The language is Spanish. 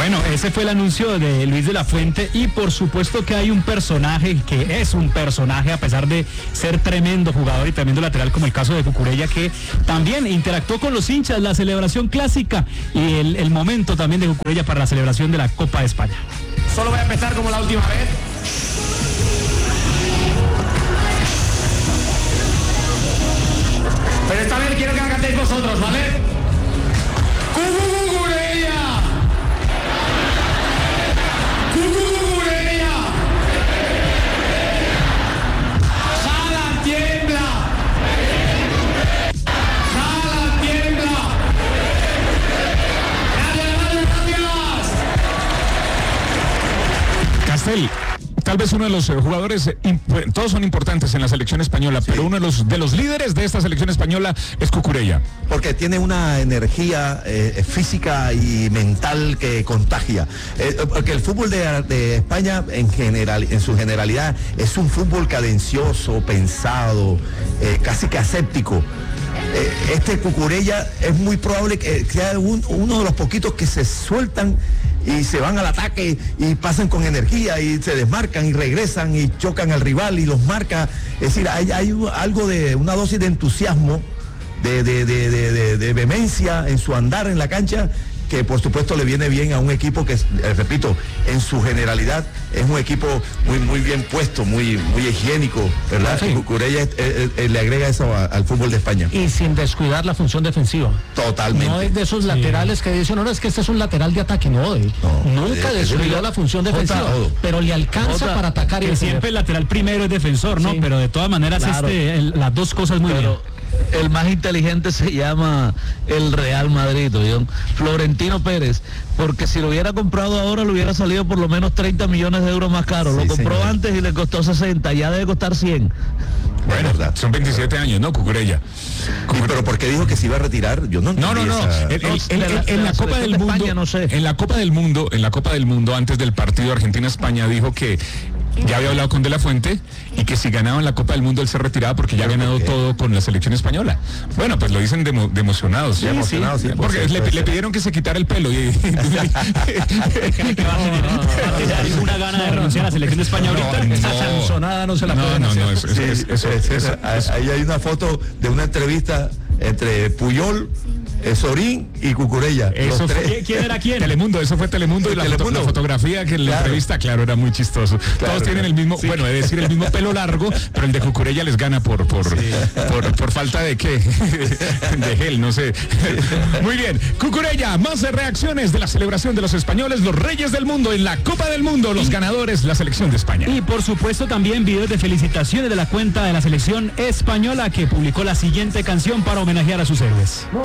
Bueno, ese fue el anuncio de Luis de la Fuente y por supuesto que hay un personaje que es un personaje a pesar de ser tremendo jugador y tremendo lateral como el caso de Cucurella, que también interactuó con los hinchas, la celebración clásica y el momento también de Cucurella para la celebración de la Copa de España. Solo voy a empezar como la última vez. Pero esta vez quiero que la cantéis vosotros, ¿vale? ¡Cucurella! ¡Cucurella! ¡Jala tiembla! ¡Jala tiembla! ¡Gracias! Castel, tal vez uno de los jugadores, todos son importantes en la selección española, sí, pero uno de los líderes de esta selección española es Cucurella. Porque tiene una energía física y mental que contagia. Porque el fútbol de España en su generalidad es un fútbol cadencioso, pensado, casi que aséptico. Este Cucurella es muy probable que sea uno de los poquitos que se sueltan y se van al ataque y pasan con energía y se desmarcan y regresan y chocan al rival y los marca. Es decir, hay algo de una dosis de entusiasmo, de vehemencia en su andar en la cancha, que por supuesto le viene bien a un equipo que, repito, en su generalidad es un equipo muy bien puesto, muy higiénico, ¿verdad? Sí. Cucurella le agrega eso al fútbol de España. Y sin descuidar la función defensiva. Totalmente. No es de esos laterales que dicen, no, es que este es un lateral de ataque, nunca descuidó la función defensiva, pero le alcanza para atacar. Y siempre el lateral primero es defensor, ¿no? Sí. Pero de todas maneras claro, las dos cosas muy bien. El más inteligente se llama el Real Madrid, ¿no? Florentino Pérez, porque si lo hubiera comprado ahora le hubiera salido por lo menos 30 millones de euros más caro. Sí, lo compró señor. Antes y le costó 60, ya debe costar 100. Bueno, son 27 años, ¿no, Cucurella? Pero ¿por qué dijo que se iba a retirar? Yo no entendí. En la Copa del Mundo, España, no sé. En la Copa del Mundo, antes del partido Argentina-España, dijo que ya había hablado con De la Fuente y que si ganaban la Copa del Mundo él se retiraba porque ya ha ganado todo con la selección español. Bueno, pues lo dicen de emocionados. Sí, emocionados, sí, porque le pidieron que se quitara el pelo. Y ¿Alguna gana de renunciar a la selección de España ahorita? Esa chanzonada no se la pueden hacer. Ahí hay una foto de una entrevista entre Puyol, Sorín y Cucurella. ¿Quién era quién? Telemundo, eso fue Telemundo y la fotografía que en la entrevista, claro, era muy chistoso. Todos tienen el mismo, bueno, es decir, el mismo pelo largo, pero el de Cucurella les gana por falta de qué, de gel, no sé. Muy bien, Cucurella, más reacciones de la celebración de los españoles, los reyes del mundo en la Copa del Mundo, los ganadores, la selección de España. Y por supuesto también videos de felicitaciones de la cuenta de la selección española que publicó la siguiente canción para homenajear a sus héroes.